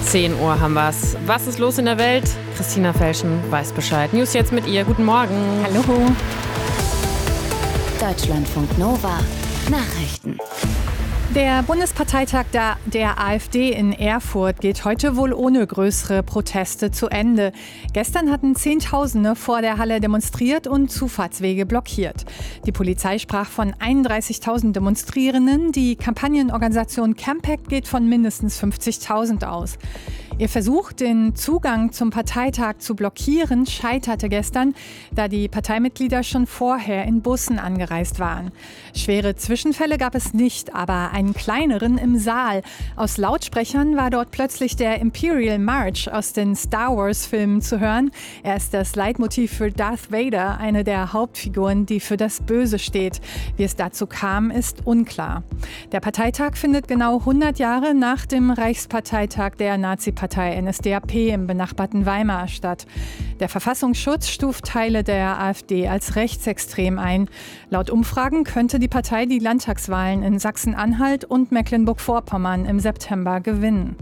10 Uhr haben wir's. Was ist los in der Welt? Christina Felschen weiß Bescheid. News jetzt mit ihr. Guten Morgen. Hallo. Deutschlandfunk Nova. Nachrichten. Der Bundesparteitag der AfD in Erfurt geht heute wohl ohne größere Proteste zu Ende. Gestern hatten Zehntausende vor der Halle demonstriert und Zufahrtswege blockiert. Die Polizei sprach von 31.000 Demonstrierenden. Die Kampagnenorganisation Campact geht von mindestens 50.000 aus. Ihr Versuch, den Zugang zum Parteitag zu blockieren, scheiterte gestern, da die Parteimitglieder schon vorher in Bussen angereist waren. Schwere Zwischenfälle gab es nicht, aber einen kleineren im Saal. Aus Lautsprechern war dort plötzlich der Imperial March aus den Star Wars-Filmen zu hören. Er ist das Leitmotiv für Darth Vader, eine der Hauptfiguren, die für das Böse steht. Wie es dazu kam, ist unklar. Der Parteitag findet genau 100 Jahre nach dem Reichsparteitag der Nazi-Partei NSDAP im benachbarten Weimar statt. Der Verfassungsschutz stuft Teile der AfD als rechtsextrem ein. Laut Umfragen könnte die Partei die Landtagswahlen in Sachsen-Anhalt und Mecklenburg-Vorpommern im September gewinnen.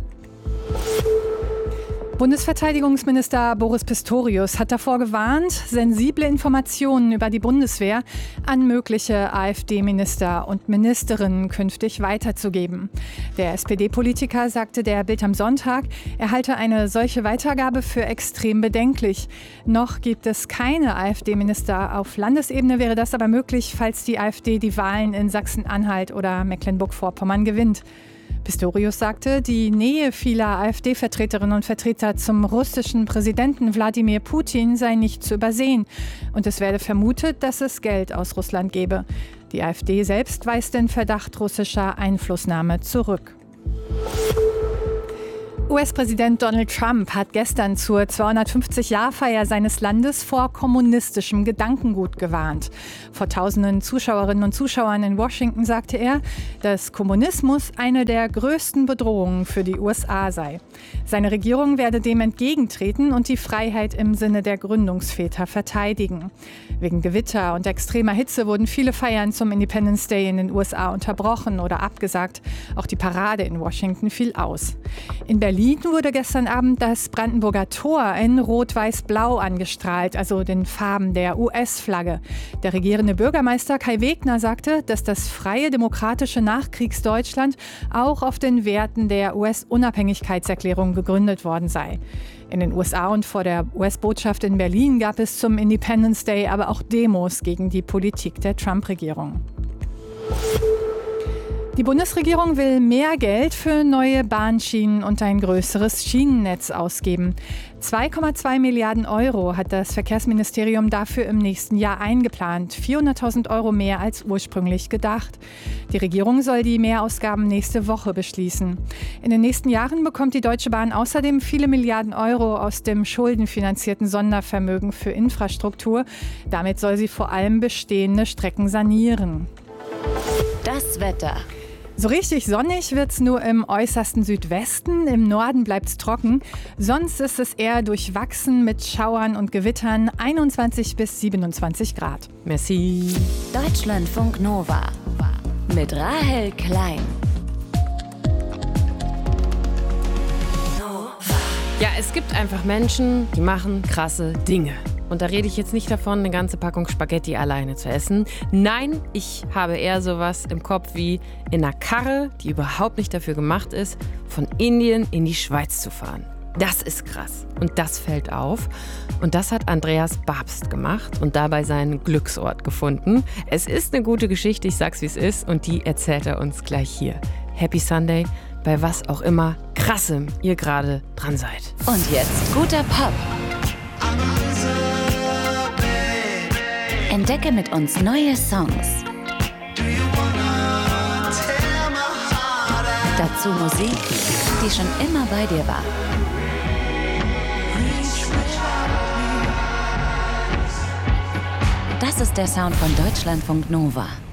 Bundesverteidigungsminister Boris Pistorius hat davor gewarnt, sensible Informationen über die Bundeswehr an mögliche AfD-Minister und Ministerinnen künftig weiterzugeben. Der SPD-Politiker sagte der Bild am Sonntag, er halte eine solche Weitergabe für extrem bedenklich. Noch gibt es keine AfD-Minister. Auf Landesebene wäre das aber möglich, falls die AfD die Wahlen in Sachsen-Anhalt oder Mecklenburg-Vorpommern gewinnt. Pistorius sagte, die Nähe vieler AfD-Vertreterinnen und Vertreter zum russischen Präsidenten Wladimir Putin sei nicht zu übersehen. Und es werde vermutet, dass es Geld aus Russland gebe. Die AfD selbst weist den Verdacht russischer Einflussnahme zurück. US-Präsident Donald Trump hat gestern zur 250-Jahr-Feier seines Landes vor kommunistischem Gedankengut gewarnt. Vor tausenden Zuschauerinnen und Zuschauern in Washington sagte er, dass Kommunismus eine der größten Bedrohungen für die USA sei. Seine Regierung werde dem entgegentreten und die Freiheit im Sinne der Gründungsväter verteidigen. Wegen Gewitter und extremer Hitze wurden viele Feiern zum Independence Day in den USA unterbrochen oder abgesagt. Auch die Parade in Washington fiel aus. In Berlin wurde gestern Abend das Brandenburger Tor in Rot-Weiß-Blau angestrahlt, also den Farben der US-Flagge. Der regierende Bürgermeister Kai Wegner sagte, dass das freie demokratische Nachkriegsdeutschland auch auf den Werten der US-Unabhängigkeitserklärung gegründet worden sei. In den USA und vor der US-Botschaft in Berlin gab es zum Independence Day aber auch Demos gegen die Politik der Trump-Regierung. Die Bundesregierung will mehr Geld für neue Bahnschienen und ein größeres Schienennetz ausgeben. 2,2 Milliarden Euro hat das Verkehrsministerium dafür im nächsten Jahr eingeplant. 400.000 Euro mehr als ursprünglich gedacht. Die Regierung soll die Mehrausgaben nächste Woche beschließen. In den nächsten Jahren bekommt die Deutsche Bahn außerdem viele Milliarden Euro aus dem schuldenfinanzierten Sondervermögen für Infrastruktur. Damit soll sie vor allem bestehende Strecken sanieren. Das Wetter. So richtig sonnig wird's nur im äußersten Südwesten. Im Norden bleibt's trocken. Sonst ist es eher durchwachsen mit Schauern und Gewittern. 21 bis 27 Grad. Merci. Deutschlandfunk Nova. Mit Rahel Klein. Ja, es gibt einfach Menschen, die machen krasse Dinge. Und da rede ich jetzt nicht davon, eine ganze Packung Spaghetti alleine zu essen. Nein, ich habe eher sowas im Kopf wie in einer Karre, die überhaupt nicht dafür gemacht ist, von Indien in die Schweiz zu fahren. Das ist krass. Und das fällt auf. Und das hat Andreas Babst gemacht und dabei seinen Glücksort gefunden. Es ist eine gute Geschichte, ich sag's wie es ist. Und die erzählt er uns gleich hier. Happy Sunday, bei was auch immer Krassem ihr gerade dran seid. Und jetzt guter Pop. Entdecke mit uns neue Songs. Dazu Musik, die schon immer bei dir war. Das ist der Sound von Deutschlandfunk Nova.